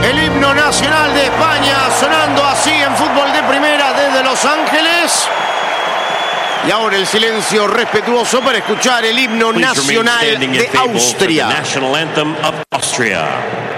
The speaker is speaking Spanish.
El himno nacional de España sonando así en Fútbol de Primera desde Los Ángeles. Y ahora el silencio respetuoso para escuchar el himno nacional de Austria.